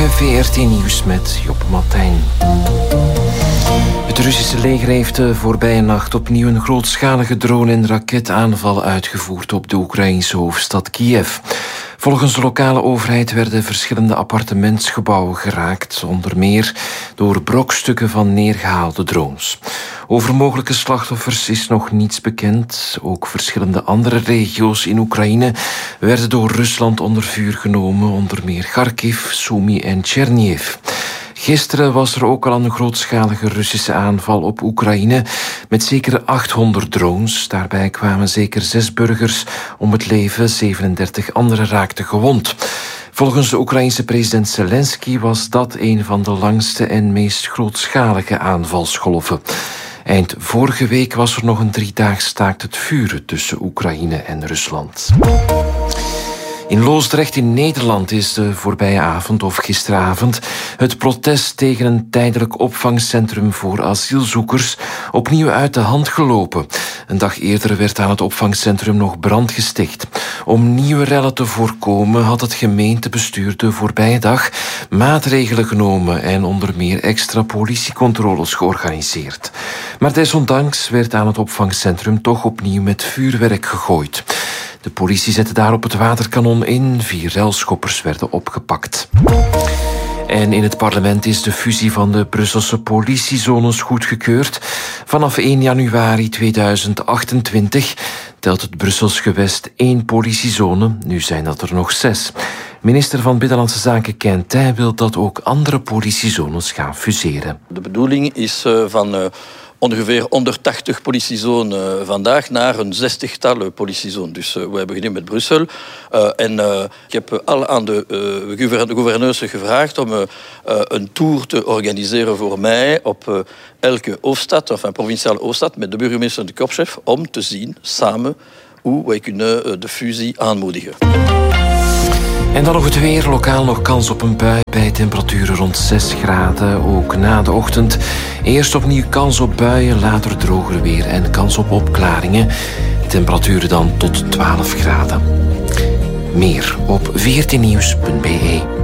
Goedemorgen, VRT Nieuws met Joppe Martijn. Het Russische leger heeft de voorbije nacht opnieuw een grootschalige drone- en raketaanval uitgevoerd op de Oekraïnse hoofdstad Kiev. Volgens de lokale overheid werden verschillende appartementsgebouwen geraakt, onder meer door brokstukken van neergehaalde drones. Over mogelijke slachtoffers is nog niets bekend. Ook verschillende andere regio's in Oekraïne werden door Rusland onder vuur genomen, onder meer Kharkiv, Sumy en Chernihiv. Gisteren was er ook al een grootschalige Russische aanval op Oekraïne met zeker 800 drones. Daarbij kwamen zeker 6 burgers om het leven, 37 anderen raakten gewond. Volgens de Oekraïense president Zelensky was dat een van de langste en meest grootschalige aanvalsgolven. Eind vorige week was er nog een 3-daags staakt het vuren tussen Oekraïne en Rusland. In Loosdrecht in Nederland is de voorbije avond of gisteravond het protest tegen een tijdelijk opvangcentrum voor asielzoekers opnieuw uit de hand gelopen. Een dag eerder werd aan het opvangcentrum nog brand gesticht. Om nieuwe rellen te voorkomen had het gemeentebestuur de voorbije dag maatregelen genomen en onder meer extra politiecontroles georganiseerd. Maar desondanks werd aan het opvangcentrum toch opnieuw met vuurwerk gegooid. De politie zette daarop het waterkanon in. 4 relschoppers werden opgepakt. En in het parlement is de fusie van de Brusselse politiezones goedgekeurd. Vanaf 1 januari 2028 telt het Brussels gewest 1 politiezone. Nu zijn dat er nog 6. Minister van Binnenlandse Zaken Quintin wil dat ook andere politiezones gaan fuseren. De bedoeling is van ongeveer 180 politiezonen vandaag naar een 60-tal politiezonen. Dus we hebben beginnen met Brussel. Ik heb al aan de gouverneurs gevraagd om een tour te organiseren voor mij op elke hoofdstad, of een provinciale hoofdstad, met de burgemeester en de korpschef, om te zien samen hoe wij kunnen de fusie aanmoedigen. En dan nog het weer. Lokaal nog kans op een bui bij temperaturen rond 6 graden. Ook na de ochtend. Eerst opnieuw kans op buien, later droger weer en kans op opklaringen. Temperaturen dan tot 12 graden. Meer op vrtnieuws.be.